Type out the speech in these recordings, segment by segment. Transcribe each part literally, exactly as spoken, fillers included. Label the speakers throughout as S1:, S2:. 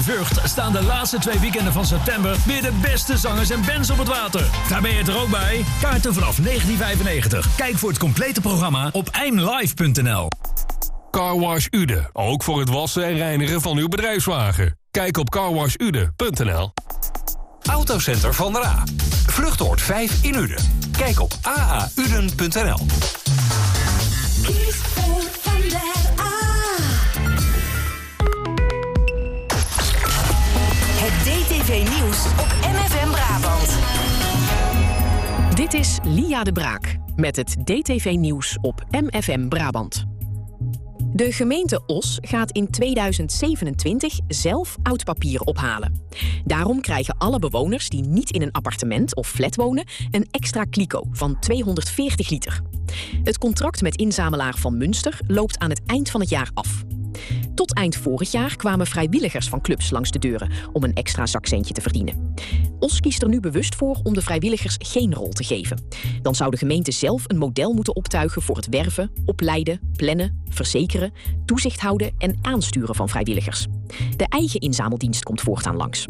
S1: Vught staan de laatste twee weekenden van september weer de beste zangers en bands op het water. Daar ben je er ook bij. Kaarten vanaf negentien vijfennegentig. Kijk voor het complete programma op eimlive punt n l.
S2: Carwash Ude, ook voor het wassen en reinigen van uw bedrijfswagen. Kijk op carwash ude punt n l.
S3: Autocenter Van der A. Vluchtoord vijf in Uden. Kijk op a a uden punt n l.
S4: Kies voor Van der A. Het D T V-nieuws op M F M Brabant.
S5: Dit is Lia de Braak met het D T V-nieuws op M F M Brabant. De gemeente Os gaat in tweeduizend zevenentwintig zelf oudpapier ophalen. Daarom krijgen alle bewoners die niet in een appartement of flat wonen een extra kliko van tweehonderdveertig liter. Het contract met inzamelaar Van Münster loopt aan het eind van het jaar af. Tot eind vorig jaar kwamen vrijwilligers van clubs langs de deuren om een extra zakcentje te verdienen. Os kiest er nu bewust voor om de vrijwilligers geen rol te geven. Dan zou de gemeente zelf een model moeten optuigen voor het werven, opleiden, plannen, verzekeren, toezicht houden en aansturen van vrijwilligers. De eigen inzameldienst komt voortaan langs.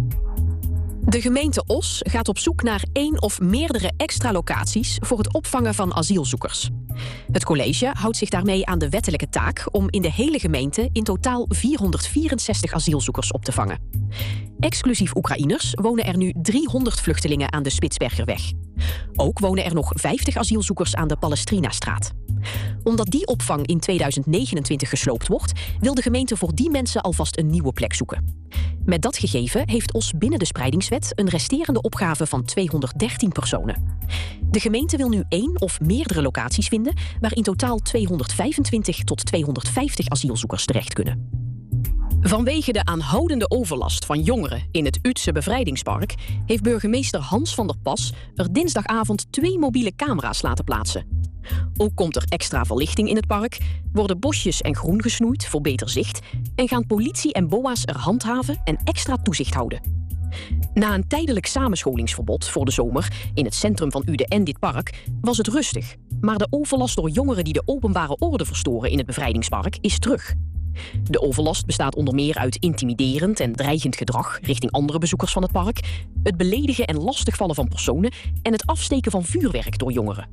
S5: De gemeente Os gaat op zoek naar één of meerdere extra locaties voor het opvangen van asielzoekers. Het college houdt zich daarmee aan de wettelijke taak om in de hele gemeente in totaal vierhonderdvierenzestig asielzoekers op te vangen. Exclusief Oekraïners wonen er nu driehonderd vluchtelingen aan de Spitsbergerweg. Ook wonen er nog vijftig asielzoekers aan de Palestrinastraat. Omdat die opvang in tweeduizend negenentwintig gesloopt wordt, wil de gemeente voor die mensen alvast een nieuwe plek zoeken. Met dat gegeven heeft Os binnen de spreidingswet een resterende opgave van tweehonderddertien personen. De gemeente wil nu één of meerdere locaties vinden waar in totaal tweehonderdvijfentwintig tot tweehonderdvijftig asielzoekers terecht kunnen. Vanwege de aanhoudende overlast van jongeren in het Utse Bevrijdingspark heeft burgemeester Hans van der Pas er dinsdagavond twee mobiele camera's laten plaatsen. Ook komt er extra verlichting in het park, worden bosjes en groen gesnoeid voor beter zicht en gaan politie en B O A's er handhaven en extra toezicht houden. Na een tijdelijk samenscholingsverbod voor de zomer in het centrum van Uden en dit park was het rustig, maar de overlast door jongeren die de openbare orde verstoren in het Bevrijdingspark is terug. De overlast bestaat onder meer uit intimiderend en dreigend gedrag richting andere bezoekers van het park, het beledigen en lastigvallen van personen en het afsteken van vuurwerk door jongeren.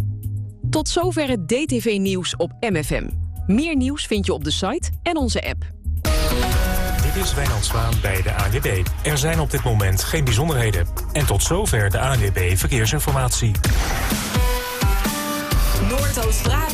S5: Tot zover het D T V-nieuws op M F M. Meer nieuws vind je op de site en onze app.
S6: Dit is Wijnand Zwaan bij de A N W B. Er zijn op dit moment geen bijzonderheden. En tot zover de A N W B Verkeersinformatie.
S4: Noordoost-Brabant.